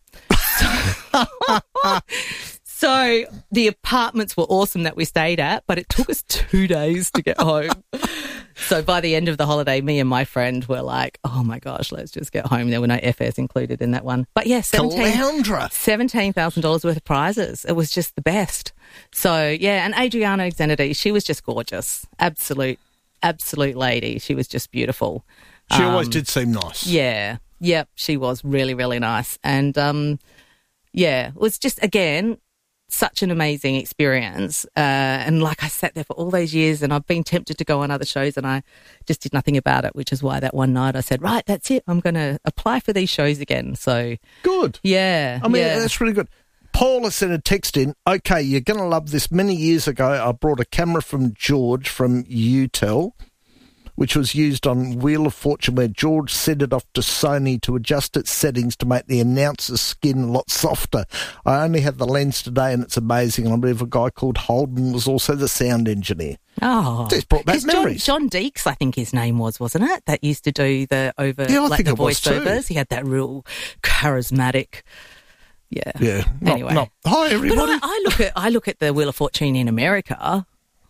So the apartments were awesome that we stayed at, but it took us 2 days to get home. So by the end of the holiday, me and my friend were like, oh my gosh, let's just get home. There were no airfares included in that one. But yeah, $17,000 worth of prizes. It was just the best. So yeah, and Adriana Xenady, she was just gorgeous. Absolute lady. She was just beautiful. She always did seem nice. Yeah. Yep. She was really, really nice. And it was just, again, such an amazing experience. And like I sat there for all those years and I've been tempted to go on other shows and I just did nothing about it, which is why that one night I said, right, that's it. I'm going to apply for these shows again. So good. Yeah. I mean, that's really good. Paula sent a text in. Okay, you're going to love this. Many years ago, I brought a camera from George from UTEL, which was used on Wheel of Fortune, where George sent it off to Sony to adjust its settings to make the announcer's skin a lot softer. I only have the lens today and it's amazing. I believe a guy called Holden was also the sound engineer. Oh. Just brought back memories. John Deeks, I think his name was, wasn't it? That used to do the voiceovers. He had that real charismatic... Yeah. Yeah. Anyway. Hi, everybody. But I look at the Wheel of Fortune in America.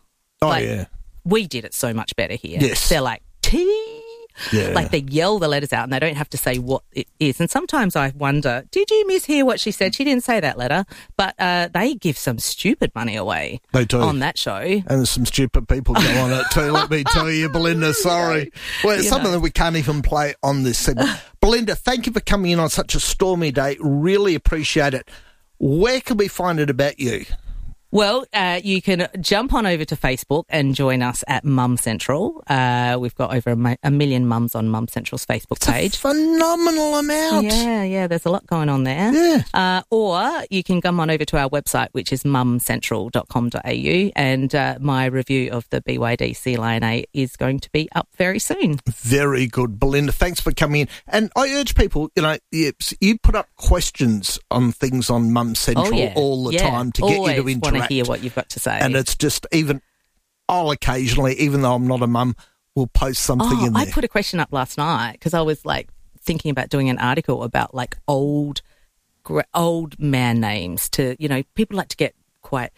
We did it so much better here. Yes. They're like, T. Yeah. Like they yell the letters out and they don't have to say what it is. And sometimes I wonder, did you mishear what she said? She didn't say that letter. But they give some stupid money away. They do. On that show. And there's some stupid people go on it too, let me tell you, Belinda, sorry. Well, it's something that we can't even play on this segment. Belinda, thank you for coming in on such a stormy day. Really appreciate it. Where can we find it about you? Well, you can jump on over to Facebook and join us at Mum Central. We've got over a million mums on Mum Central's Facebook page. It's a phenomenal amount. Yeah, there's a lot going on there. Yeah. Or you can come on over to our website, which is mumcentral.com.au, and my review of the BYD Sea Lion 8 is going to be up very soon. Very good, Belinda. Thanks for coming in. And I urge people, you put up questions on things on Mum Central all the time to get you to interact. To hear what you've got to say. And it's just I'll occasionally, even though I'm not a mum, will post something in there. I put a question up last night because I was like thinking about doing an article about like old old man names to, people like to get quite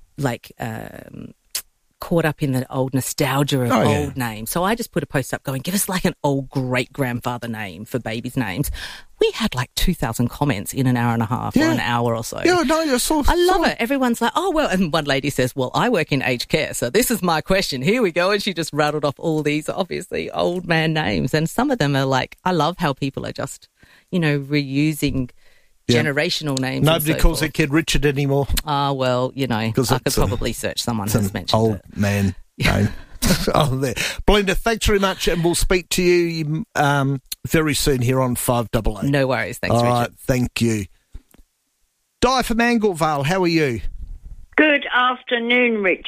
caught up in the old nostalgia of old names. So I just put a post up going, give us like an old great-grandfather name for babies' names. We had like 2,000 comments in an hour and a half or an hour or so. Yeah, no, I love it. Everyone's like, oh, well, and one lady says, well, I work in aged care, so this is my question. Here we go. And she just rattled off all these, obviously, old man names. And some of them are like, I love how people are just, reusing generational names. Nobody calls their kid Richard anymore. Ah, well, I could probably search someone who's mentioned old man name. There. Belinda, thanks very much, and we'll speak to you very soon here on 5AA. No worries. Thanks, All Richard. right, thank you. Di from Anglevale, how are you? Good afternoon, Richard.